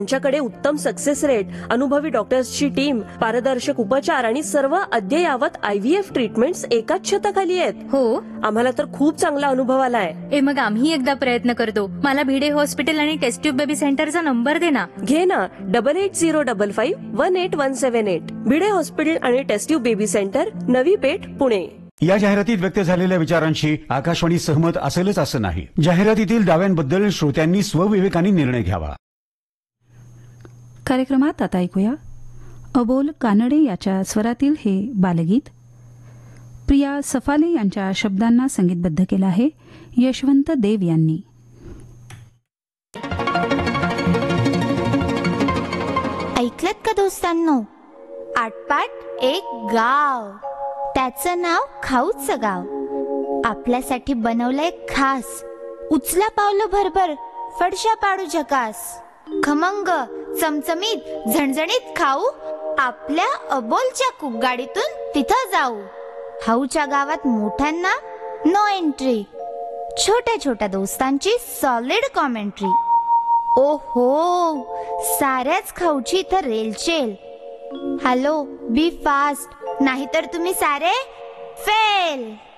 त्यांच्याकडे उत्तम success rate, अनुभवी डॉक्टर्सची टीम, पारदर्शक उपचार आणि सर्व अद्ययावत IVF ट्रीटमेंट्स एकाच छताखाली आहेत. हो, आम्हाला तर खूप चांगला अनुभव आलाय. मग आम्ही एकदा प्रयत्न करतो. मला भिडे हॉस्पिटल आणि टेस्ट ट्यूब बेबी सेंटरचा नंबर दे ना. घे ना, 8805518178. भिडे हॉस्पिटल आणि taste tube baby centre, Navi Peth, Pune. या जाहिरातीत व्यक्त झालेल्या विचारांशी आकाशवाणी सहमत असेलच असं नाही. जाहिरातीतील दाव्यांबद्दल श्रोत्यांनी स्वविवेकाने निर्णय घ्यावा. कार्यक्रमात आता ऐकूया अबोल कानडे याच्या स्वरातील हे बालगीत. प्रिया सफाले यांच्या शब्दांना संगीतबद्ध केलं आहे यशवंत देव यांनी. ऐकलत का दोस्तांनो, आटपाट एक गाव, त्याचं नाव खाऊचं गाव. आपल्यासाठी बनवलंय खास, उचला पावलं भरभर, फडशा पाडू झकास. खमंग चमचमीत झणझणीत खाऊ, आपल्या अबोलच्या कुकगाडीतून तिथं जाऊ. हाऊच्या गावात मोठ्यांना नो एंट्री, छोट्या छोट्या दोस्तांची सॉलिड कॉमेंट्री. ओहो, साऱ्याच खाऊची इथं रेलचेल. हॅलो, बी फास्ट, नाहीतर तुम्ही सारे फेल.